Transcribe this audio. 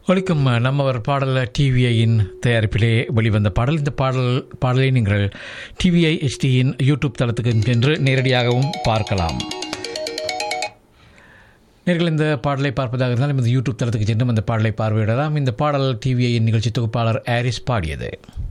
ஒழிக்கும் நம்மவர் பாடல் டிவிஐயின் தயாரிப்பிலே வெளிவந்த பாடல். இந்த பாடலை நீங்கள் டிவிஐ HDயின் யூடியூப் தளத்துக்கு சென்று நேரடியாகவும் பார்க்கலாம். நேர்கள் இந்த பாடலை பார்ப்பதாக இருந்தால் இந்த யூடியூப் தளத்துக்கு சென்று அந்த பாடலை பார்வையிடலாம். இந்த பாடல் டிவிஐயின் நிகழ்ச்சி தொகுப்பாளர் ஆரிஸ் பாடியது.